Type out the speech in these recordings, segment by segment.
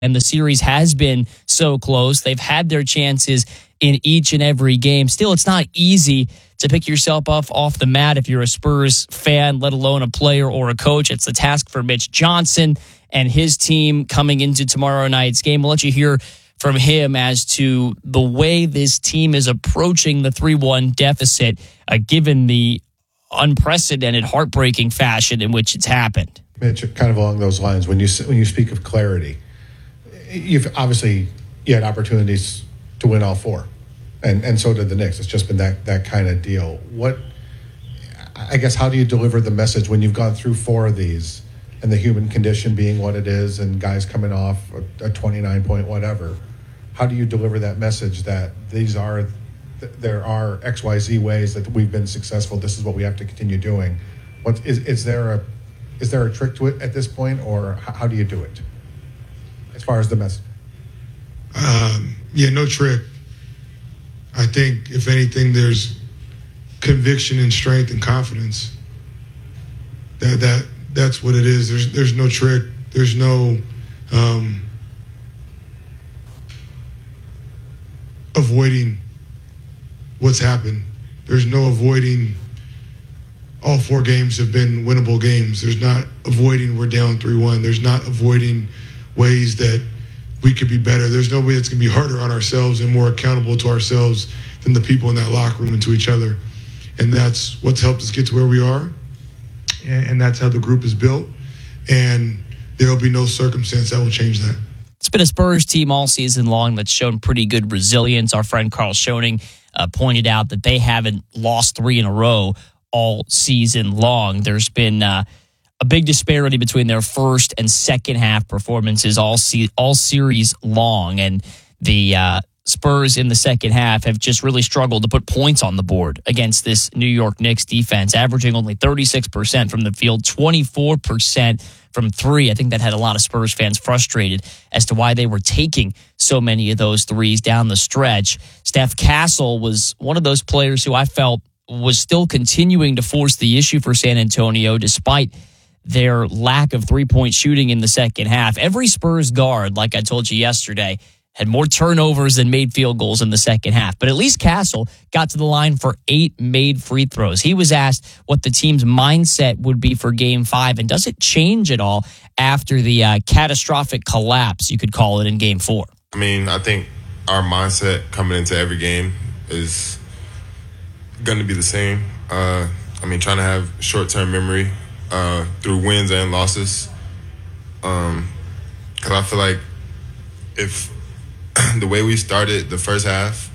and the series has been so close. They've had their chances in each and every game. Still, it's not easy to pick yourself up off the mat if you're a Spurs fan, let alone a player or a coach. It's the task for Mitch Johnson and his team coming into tomorrow night's game. We'll let you hear from him as to the way this team is approaching the 3-1 deficit, given the unprecedented, heartbreaking fashion in which it's happened. Mitch, kind of along those lines, when you speak of clarity, you've obviously you had opportunities to win all four, and so did the Knicks. It's just been that kind of deal. I guess, how do you deliver the message when you've gone through four of these, and the human condition being what it is, and guys coming off a 29-point whatever? How do you deliver that message that there are XYZ ways that we've been successful? This is what we have to continue doing. Is there a trick to it at this point, or how do you do it as far as the message? No trick. I think, if anything, there's conviction and strength and confidence. That's what it is. There's no trick. There's no avoiding what's happened. There's no avoiding. All four games have been winnable games. There's not avoiding we're down 3-1. There's not avoiding ways that we could be better. There's no way it's going to be harder on ourselves and more accountable to ourselves than the people in that locker room and to each other. And that's what's helped us get to where we are. And that's how the group is built. And there'll be no circumstance that will change that. It's been a Spurs team all season long that's shown pretty good resilience. Our friend Carl Schoening pointed out that they haven't lost 3 in a row all season long. There's been a big disparity between their first and second half performances all series long. And the Spurs in the second half have just really struggled to put points on the board against this New York Knicks defense, averaging only 36% from the field, 24% from 3. I think that had a lot of Spurs fans frustrated as to why they were taking so many of those threes down the stretch. Steph Castle was one of those players who I felt was still continuing to force the issue for San Antonio despite their lack of three-point shooting in the second half. Every Spurs guard, like I told you yesterday, had more turnovers than made field goals in the second half. But at least Castle got to the line for 8 made free throws. He was asked what the team's mindset would be for Game 5, and does it change at all after the catastrophic collapse, you could call it, in Game 4? I mean, I think our mindset coming into every game is going to be the same. Trying to have short-term memory through wins and losses. Because I feel like if the way we started the first half,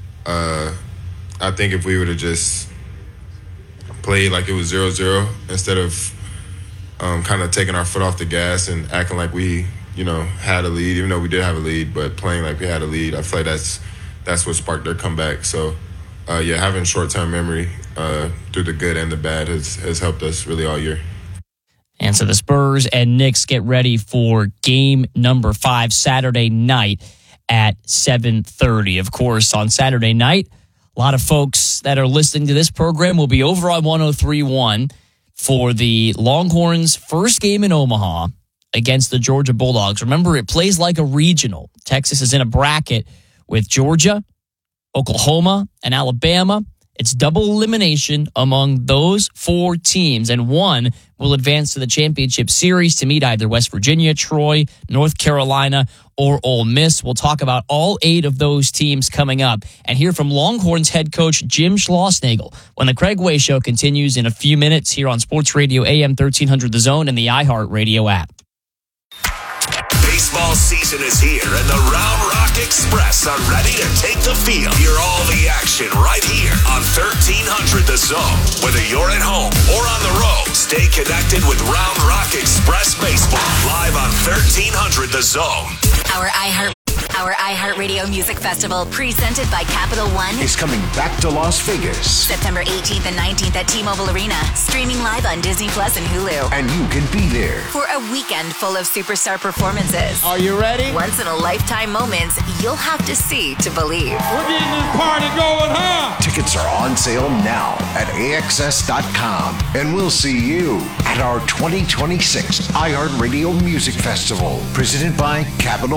I think if we would have just played like it was 0-0 instead of kind of taking our foot off the gas and acting like we, had a lead, even though we did have a lead, but playing like we had a lead, I feel like that's what sparked their comeback. So, having short-term memory through the good and the bad has helped us really all year. And so the Spurs and Knicks get ready for game number 5 Saturday night at 7:30. Of course, on Saturday night, a lot of folks that are listening to this program will be over on 103.1 for the Longhorns' first game in Omaha against the Georgia Bulldogs. Remember, it plays like a regional. Texas is in a bracket with Georgia, Oklahoma, and Alabama. It's double elimination among those 4 teams, and one will advance to the championship series to meet either West Virginia, Troy, North Carolina, or Ole Miss. We'll talk about all 8 of those teams coming up and hear from Longhorns head coach Jim Schlossnagle when the Craig Way Show continues in a few minutes here on Sports Radio AM 1300 The Zone and the iHeartRadio app. Baseball season is here, and the Round Rock Express are ready to take the field. Hear all the action right here on 1300 The Zone. Whether you're at home or on the road, stay connected with Round Rock Express Baseball live on 1300 The Zone. Our iHeartRadio Music Festival, presented by Capital One, is coming back to Las Vegas. September 18th and 19th at T-Mobile Arena, streaming live on Disney Plus and Hulu. And you can be there For a weekend full of superstar performances. Are you ready? Once-in-a-lifetime moments you'll have to see to believe. We're getting this party going, huh? Tickets are on sale now at AXS.com. And we'll see you at our 2026 iHeartRadio Music Festival, presented by Capital